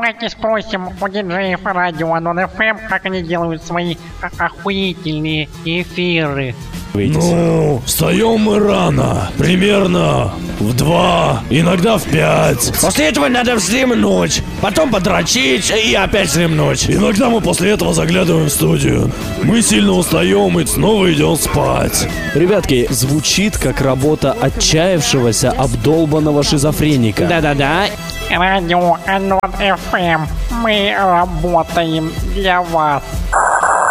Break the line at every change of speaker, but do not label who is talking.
Давайте спросим у диджеев радио Анон ФМ, как они делают свои охуительные эфиры.
Ну, встаем мы рано, примерно в 2, иногда в 5. После этого надо вздремнуть, потом подрочить и опять вздремнуть. Иногда мы после этого заглядываем в студию. Мы сильно устаем и снова идем спать.
Ребятки, звучит как работа отчаявшегося, обдолбанного шизофреника.
Да-да-да.
Радио Анон ФМ. Мы работаем для вас.